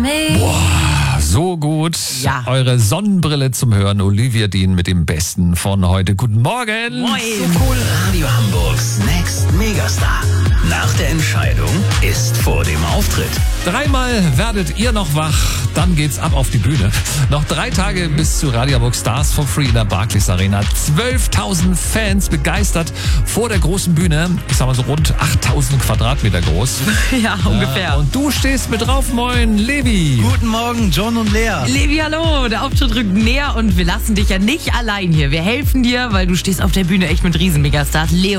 Boah, so gut. Ja. Eure Sonnenbrille zum Hören. Olivia Dean mit dem Besten von heute. Guten Morgen. Moin. So cool. Radio Hamburgs Next Megastar. Nach der Entscheidung ist vor dem Auftritt. Dreimal werdet ihr noch wach, dann geht's ab auf die Bühne. Noch 3 Tage bis zu Radio Hamburg Stars for Free in der Barclays Arena. 12.000 Fans begeistert vor der großen Bühne. Ich sag mal so rund 8.000 Quadratmeter groß. Ja, ungefähr. Und du stehst mit drauf. Moin, Levi. Guten Morgen, John und Lea. Levi, hallo. Der Auftritt rückt näher und wir lassen dich ja nicht allein hier. Wir helfen dir, weil du stehst auf der Bühne echt mit Riesen-Megastars. Leo